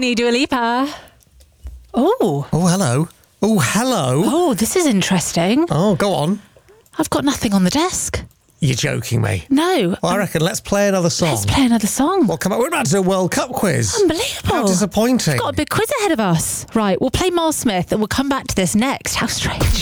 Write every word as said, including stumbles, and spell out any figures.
me, Dua Lipa. Oh. Oh, hello. Oh, hello. Oh, this is interesting. Oh, go on. I've got nothing on the desk. You're joking me. No. Well, I reckon let's play another song. Let's play another song. Well, come on. We're about to do a World Cup quiz. Unbelievable. How disappointing. We've got a big quiz ahead of us. Right, we'll play Miles Smith and we'll come back to this next. How strange.